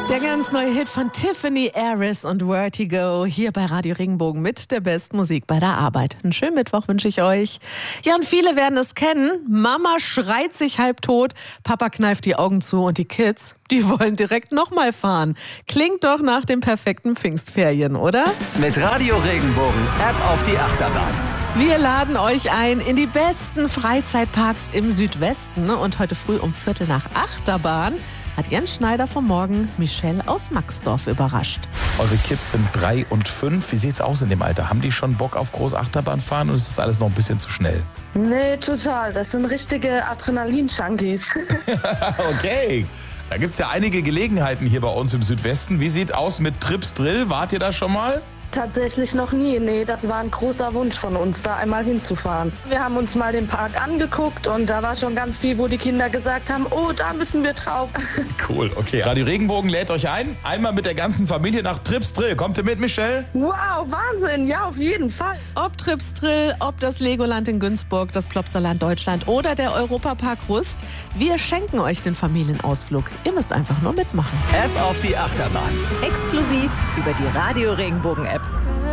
Der ganz neue Hit von Tiffany Harris und Vertigo hier bei Radio Regenbogen mit der besten Musik bei der Arbeit. Einen schönen Mittwoch wünsche ich euch. Ja, und viele werden es kennen. Mama schreit sich halbtot, Papa kneift die Augen zu und die Kids, die wollen direkt nochmal fahren. Klingt doch nach den perfekten Pfingstferien, oder? Mit Radio Regenbogen, App auf die Achterbahn. Wir laden euch ein in die besten Freizeitparks im Südwesten. Und heute früh um 7:45 hat Jens Schneider vom Morgen Michelle aus Maxdorf überrascht. Eure Kids sind 3 und 5. Wie sieht's aus in dem Alter? Haben die schon Bock auf Großachterbahn fahren oder ist das alles noch ein bisschen zu schnell? Nee, total. Das sind richtige Adrenalin-Junkies. Okay. Da gibt's ja einige Gelegenheiten hier bei uns im Südwesten. Wie sieht aus mit Trips Drill? Wart ihr da schon mal? Tatsächlich noch nie. Nee, das war ein großer Wunsch von uns, da einmal hinzufahren. Wir haben uns mal den Park angeguckt und da war schon ganz viel, wo die Kinder gesagt haben, oh, da müssen wir drauf. Cool, okay. Radio Regenbogen lädt euch ein. Einmal mit der ganzen Familie nach Trips Drill. Kommt ihr mit, Michelle? Wow, Wahnsinn. Ja, auf jeden Fall. Ob Trips Drill, ob das Legoland in Günzburg, das Plopsaland Deutschland oder der Europapark Rust, wir schenken euch den Familienausflug. Ihr müsst einfach nur mitmachen. App auf die Achterbahn. Exklusiv über die Radio Regenbogen App.